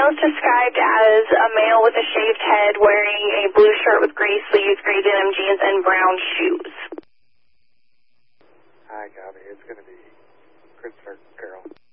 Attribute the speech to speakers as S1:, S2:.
S1: is described as a male with a shaved head wearing a blue shirt with gray sleeves, gray denim jeans, and brown shoes.
S2: I copy. It's going to be Christopher Carroll.